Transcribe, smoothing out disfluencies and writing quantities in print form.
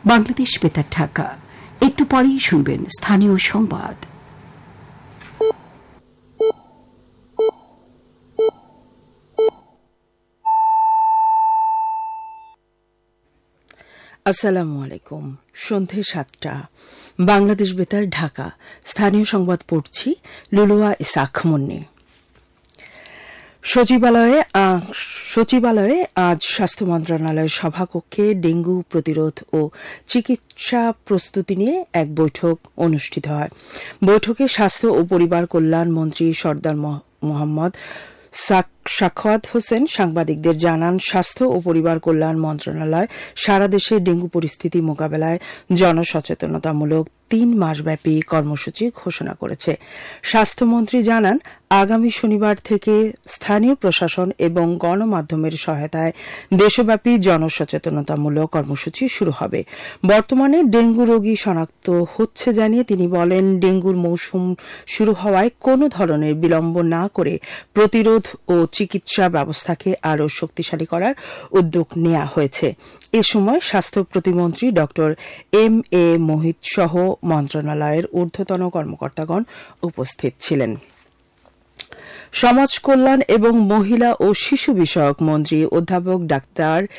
বাংলাদেশ বেতার ঢাকা। একটু পরেই শুনবেন স্থানীয় সংবাদ। আসসালামু আলাইকুম। সন্ধে ৭টা, বাংলাদেশ বেতার ঢাকা। স্থানীয় সংবাদ পড়ছি লুলুয়া ইসাক মুন্নি। সচিবালয়ে আজ স্বাস্থ্য মন্ত্রণালয়ের সভাকক্ষে ডেঙ্গু প্রতিরোধ ও চিকিৎসা প্রস্তুতি নিয়ে এক বৈঠক অনুষ্ঠিত হয়। বৈঠকে স্বাস্থ্য ও পরিবার কল্যাণ মন্ত্রী সরদার মোহাম্মদ সাখাওয়াত হোসেন সাংবাদিকদের জানান, স্বাস্থ্য ও পরিবার কল্যাণ মন্ত্রণালয় সারা দেশে ডেঙ্গু পরিস্থিতি মোকাবেলায় জনসচেতনতামূলক ৩ মাসব্যাপী কর্মসূচি ঘোষণা করেছে। স্বাস্থ্যমন্ত্রী জানান, আগামী শনিবার থেকে স্থানীয় প্রশাসন এবং গণমাধ্যমের সহায়তায় দেশব্যাপী জনসচেতনতামূলক কর্মসূচি শুরু হবে। বর্তমানে ডেঙ্গু রোগী শনাক্ত হচ্ছে জানিয়ে তিনি বলেন, ডেঙ্গুর মৌসুম শুরু হওয়ায় কোনো ধরনের বিলম্ব না করে প্রতিরোধ ও চিকিৎসা ব্যবস্থাকে আরও শক্তিশালী করার উদ্যোগ নেওয়া হয়েছে। এ সময় স্বাস্থ্য প্রতিমন্ত্রী ড এম.এ. মোহিত সহ মন্ত্রণালয়ের ঊর্ধ্বতন কর্মকর্তাগণ উপস্থিত ছিলেন। সমাজ কল্যাণ এবং মহিলা ও শিশু বিষয়ক মন্ত্রী অধ্যাপক ডাক্তার